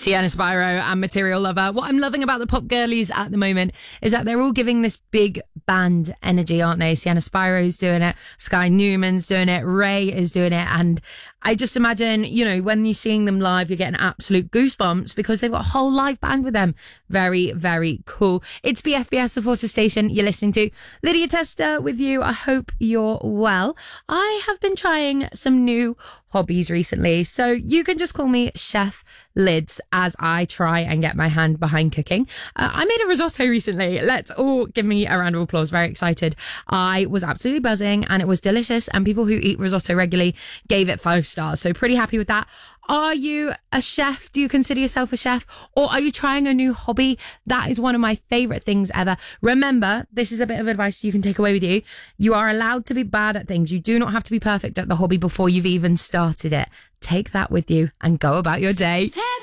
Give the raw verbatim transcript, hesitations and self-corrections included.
Sienna Spyro and Material Lover. What I'm loving about the pop girlies at the moment is that they're all giving this big band energy, aren't they? Sienna Spyro's doing it, Sky Newman's doing it, Ray is doing it, and I just imagine, you know, when you're seeing them live, you're getting absolute goosebumps because they've got a whole live band with them. Very, very cool. It's B F B S, the Forces Station you're listening to. Lydia Tester with you. I hope you're well. I have been trying some new hobbies recently, so you can just call me Chef Lids as I try and get my hand behind cooking. Uh, I made a risotto recently. Let's all give me a round of applause. Very excited. I was absolutely buzzing and it was delicious, and people who eat risotto regularly gave it five stars. So pretty happy with that. Are you a chef? Do you consider yourself a chef? Or are you trying a new hobby? That is one of my favourite things ever. Remember, this is a bit of advice you can take away with you. You are allowed to be bad at things. You do not have to be perfect at the hobby before you've even started it. Take that with you and go about your day.